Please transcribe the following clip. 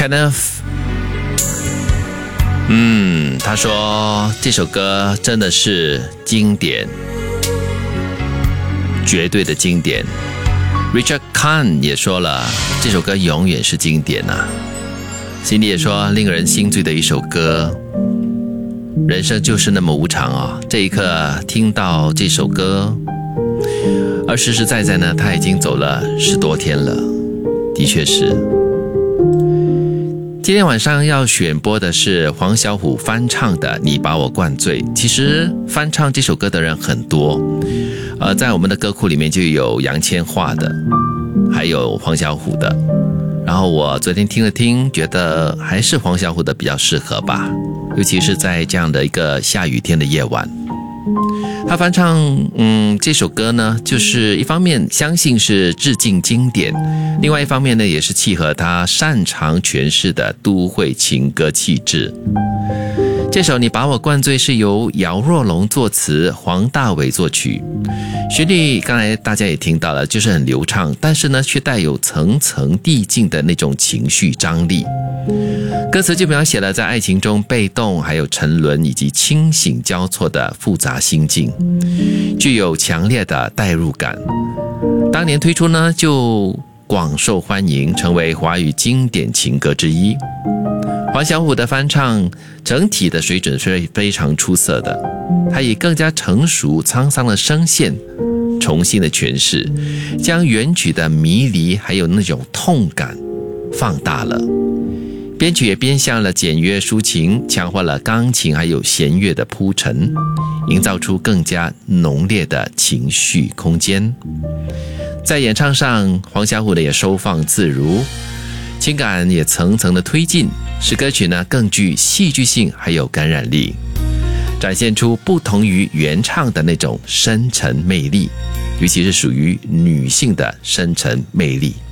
Kenneth， 他说这首歌真的是经典，绝对的经典。Richard Kahn 也说了，这首歌永远是经典啊。Cindy 也说，令人心醉的一首歌。人生就是那么无常啊！这一刻听到这首歌，而实实在在呢，他已经走了10多天了，的确是。今天晚上要选播的是黄小琥翻唱的《你把我灌醉》。其实翻唱这首歌的人很多，在我们的歌库里面就有杨千嬅的，还有黄小琥的。然后我昨天听了听，觉得还是黄小琥的比较适合吧，尤其是在这样的一个下雨天的夜晚。他翻唱这首歌呢，就是一方面相信是致敬经典，另外一方面呢，也是契合他擅长诠释的都会情歌气质。这首《你把我灌醉》是由姚若龙作词，黄大炜作曲。旋律刚才大家也听到了，就是很流畅，但是呢，却带有层层递进的那种情绪张力。歌词就描写了在爱情中被动还有沉沦以及清醒交错的复杂心境，具有强烈的代入感。当年推出呢，就广受欢迎，成为华语经典情歌之一。黄小琥的翻唱整体的水准是非常出色的，他以更加成熟沧桑的声线重新的诠释，将原曲的迷离还有那种痛感放大了，编曲也偏向了简约抒情，强化了钢琴还有弦乐的铺陈，营造出更加浓烈的情绪空间。在演唱上，黄小琥的也收放自如，情感也层层的推进，使歌曲呢更具戏剧性还有感染力，展现出不同于原唱的那种深沉魅力，尤其是属于女性的深沉魅力。